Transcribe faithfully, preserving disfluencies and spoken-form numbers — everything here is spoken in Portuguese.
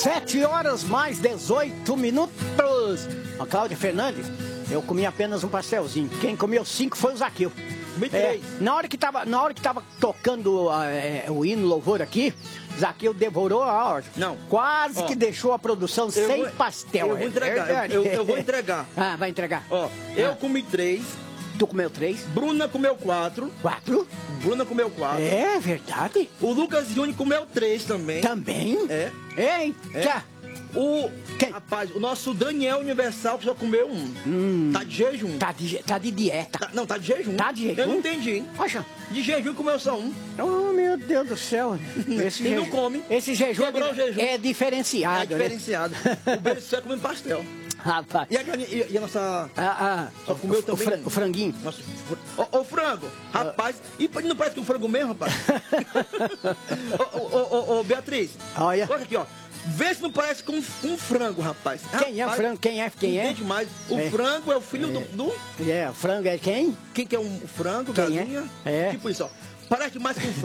Sete horas mais dezoito minutos. A Cláudia Fernandes, eu comi apenas um pastelzinho. Quem comeu cinco foi o Zaqueu. Comi É, três. na hora que tava, na hora que tava tocando é, o hino louvor aqui, Zaqueu devorou a hora. Não. Quase Ó, que deixou a produção sem vou- pastel. Eu vou é entregar, verdade. eu, eu vou entregar. Ah, vai entregar. Ó, eu Ah. comi três, Tu comeu três? Bruna comeu quatro, Quatro? Bruna comeu quatro, É verdade? o Lucas Júnior comeu três também. Também? É. Eita! O, Quem? rapaz, o nosso Daniel Universal que só comeu um. Hum. Tá de jejum. Tá de, tá de dieta. Tá- não, tá de jejum. Tá de jejum? Eu não entendi, hein? Poxa. De jejum comeu só um. Oh, meu Deus do céu. Esse E não jejum- come. Esse jejum, Quebrou o jejum. é É diferenciado, diferenciado. O beijo só comendo pastel. né? Rapaz. E a, galinha- e, e a nossa... Ah, ah, Só comeu o, também o, fra- um. o franguinho. Nossa, ô, ô, frango, rapaz, e não parece que um frango mesmo, rapaz? ô, ô, ô, ô, Beatriz, Olha. olha aqui, ó. Vê se não parece com um, um frango, rapaz. Quem é o Rapaz, frango? Quem é? Quem é? entende mais. O É. frango é o filho do, do... É, o frango é quem? Quem que é um frango, Quem é? galinha? É. Tipo isso, ó. Parece mais com um